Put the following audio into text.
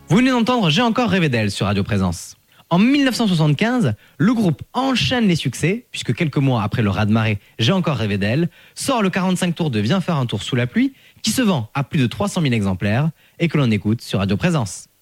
Vous venez d'entendre J'ai encore rêvé d'elle sur Radio Présence. En 1975, le groupe enchaîne les succès, puisque quelques mois après le raz-de-marée J'ai encore rêvé d'elle, sort le 45 tours de Viens faire un tour sous la pluie, qui se vend à plus de 300 000 exemplaires et que l'on écoute sur Radio Présence.